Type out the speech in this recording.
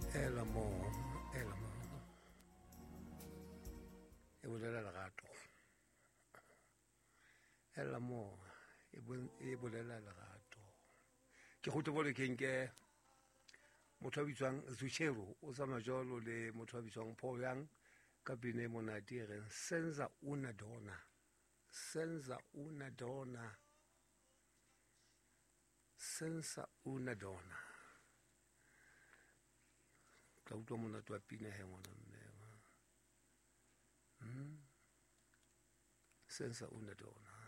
El amor, e bolela lerato. El amor, e bolela lerato. Ke go tebole ke nke motho a bitswang Zuchero o tsamaya jalo le motho a bitswang Paul Young ka pina e monate e reng senza una donna, senza una donna, senza una donna. Ka utlwa monate wa pina he ngwana mme senza una donna.